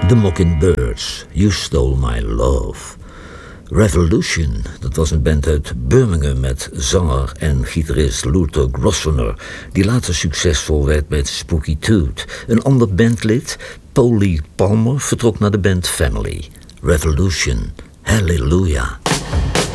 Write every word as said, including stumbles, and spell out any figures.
The Mockingbirds, You Stole My Love. Revolution, dat was een band uit Birmingham met zanger en gitarist Luther Grosvenor, die later succesvol werd met Spooky Tooth. Een ander bandlid, Polly Palmer, vertrok naar de band Family. Revolution, Hallelujah.